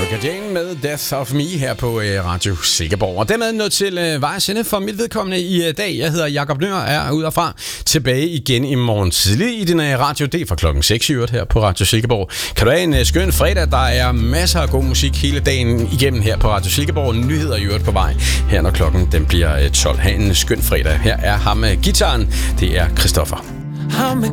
Jane med Death of Me her på Radio Silkeborg. Og dermed nået til vejs ende for mit vedkommende i dag. Jeg hedder Jakob Nøhr, er ud og fra tilbage igen i morgen tidlig i din radio. Det er fra klokken 6 her på Radio Silkeborg. Kan du have en skøn fredag? Der er masser af god musik hele dagen igennem her på Radio Silkeborg. Nyheder i øvrigt på vej her, når klokken den bliver 12. Ha' en skøn fredag. Her er ham med gitaren. Det er Christoffer.